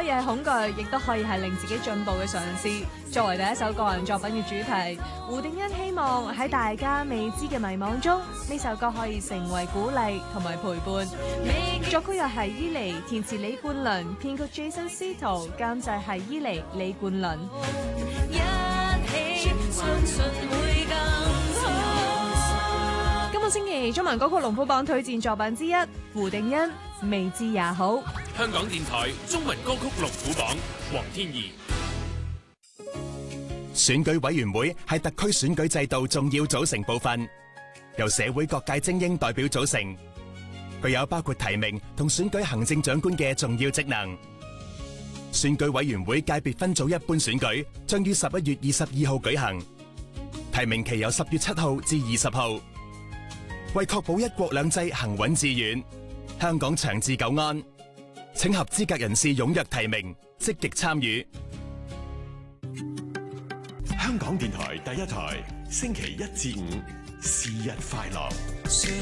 以係恐懼，亦都可以係令自己進步嘅嘗試。作為第一首個人作品嘅主題，胡定欣希望喺大家未知嘅迷惘中，呢首歌可以成為鼓勵同埋陪伴。作曲又係伊妮，填詞李冠倫，編曲 Jason Seto， 監製係伊妮李冠倫。今個星期中文歌曲龍虎榜推薦作品之一，胡定欣未知也好。 香港電台中文歌曲龍虎榜，黃天怡。 選舉委員會係特區選舉制度重要組成部分，由社會各界精英代表組成，具有包括提名同選舉行政長官嘅重要職能。選舉委員會界別分組一般選舉將於11月22號舉行，提名期由10月7號至20號。為確保一國兩制行穩致遠，香港長治久安，請合資格人士踴躍提名，積極參與。 香港電台第一台，星期1至5，是日快樂。